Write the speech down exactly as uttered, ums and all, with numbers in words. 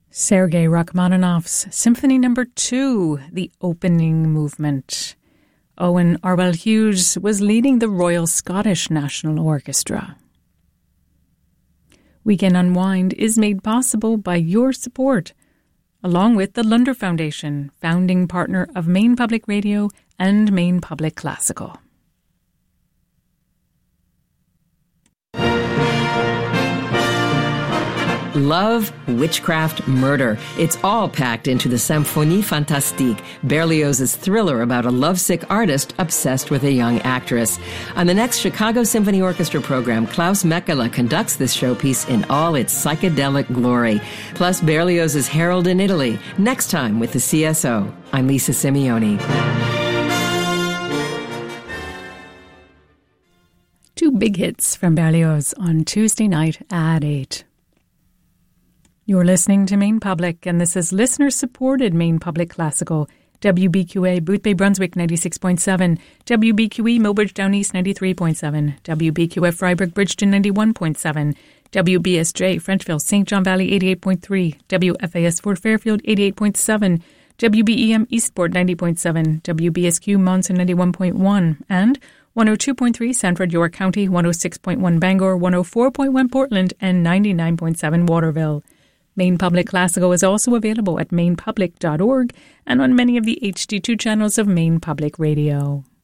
Sergei Rachmaninoff's Symphony Number Two, the opening movement. Owen Arwell Hughes was leading the Royal Scottish National Orchestra. Weekend Unwind is made possible by your support, along with the Lunder Foundation, founding partner of Maine Public Radio and Maine Public Classical. Love, witchcraft, murder. It's all packed into the Symphonie Fantastique, Berlioz's thriller about a lovesick artist obsessed with a young actress. On the next Chicago Symphony Orchestra program, Klaus Mekela conducts this showpiece in all its psychedelic glory. Plus Berlioz's Harold in Italy, next time with the C S O. I'm Lisa Simeone. Two big hits from Berlioz on Tuesday night at eight. You're listening to Maine Public, and this is listener-supported Maine Public Classical. W B Q A, Boothbay, Brunswick, ninety-six point seven. W B Q E, Millbridge, Down East, ninety-three point seven. W B Q F, Fryeburg, Bridgeton, ninety-one point seven. W B S J, Frenchville, Saint John Valley, eighty-eight point three. W F A S, Fort Fairfield, eighty-eight point seven. W B E M, Eastport, ninety point seven. W B S Q, Monson, ninety-one point one. And one oh two point three, Sanford, York County, one oh six point one, Bangor, one oh four point one, Portland, and ninety-nine point seven, Waterville. Maine Public Classical is also available at maine public dot org and on many of the H D two channels of Maine Public Radio.